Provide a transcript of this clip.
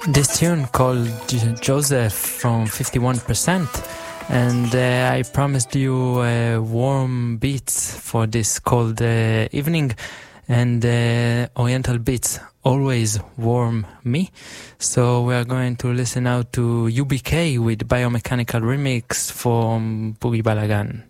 This tune called Joseph from 51%, and I promised you warm beats for this cold evening, and Oriental beats always warm me. So we are going to listen now to UBK with Biomechanical Remix from Boogie Balagan.